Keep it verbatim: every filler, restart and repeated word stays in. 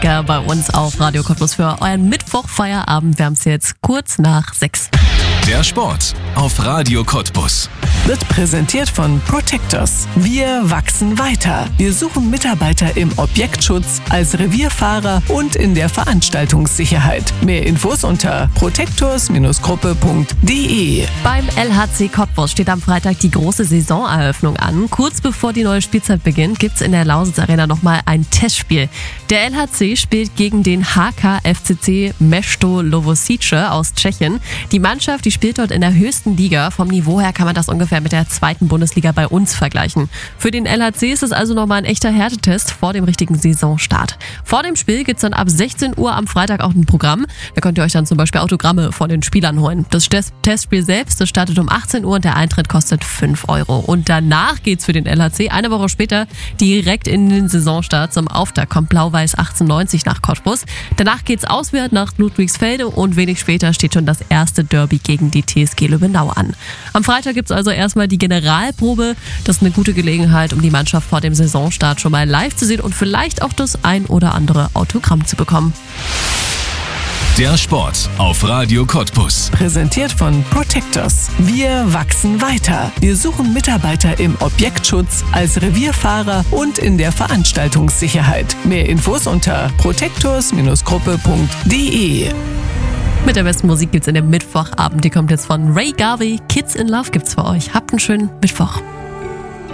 Bei uns auf Radio Cottbus für euren Mittwoch-Feierabend. Wir haben es jetzt kurz nach sechs. Der Sport auf Radio Cottbus wird präsentiert von Protectors. Wir wachsen weiter. Wir suchen Mitarbeiter im Objektschutz, als Revierfahrer und in der Veranstaltungssicherheit. Mehr Infos unter protectors Gruppe punkt de. Beim L H C Cottbus steht am Freitag die große Saisoneröffnung an. Kurz bevor die neue Spielzeit beginnt, gibt es in der Lausitz Arena nochmal ein Testspiel. Der L H C spielt gegen den H K F C C Mesto Lovosice aus Tschechien. Die Mannschaft, die spielt dort in der höchsten Liga. Vom Niveau her kann man das ungefähr mit der zweiten Bundesliga bei uns vergleichen. Für den L H C ist es also nochmal ein echter Härtetest vor dem richtigen Saisonstart. Vor dem Spiel gibt es dann ab sechzehn Uhr am Freitag auch ein Programm. Da könnt ihr euch dann zum Beispiel Autogramme von den Spielern holen. Das Testspiel selbst, das startet um achtzehn Uhr und der Eintritt kostet fünf Euro. Und danach geht's für den L H C eine Woche später direkt in den Saisonstart. Zum Auftakt kommt Blau-Weiß achtzehnhundertneunzig nach Cottbus. Danach geht's auswärts nach Ludwigsfelde und wenig später steht schon das erste Derby gegen die T S G Löwenau an. Am Freitag gibt's also erstmal die Generalprobe. Das ist eine gute Gelegenheit, um die Mannschaft vor dem Saisonstart schon mal live zu sehen und vielleicht auch das ein oder andere Autogramm zu bekommen. Der Sport auf Radio Cottbus. Präsentiert von Protectors. Wir wachsen weiter. Wir suchen Mitarbeiter im Objektschutz, als Revierfahrer und in der Veranstaltungssicherheit. Mehr Infos unter protectors Gruppe punkt de. Mit der besten Musik gibt's in dem Mittwochabend. Die kommt jetzt von Ray Garvey. Kids in Love gibt's für euch. Habt einen schönen Mittwoch.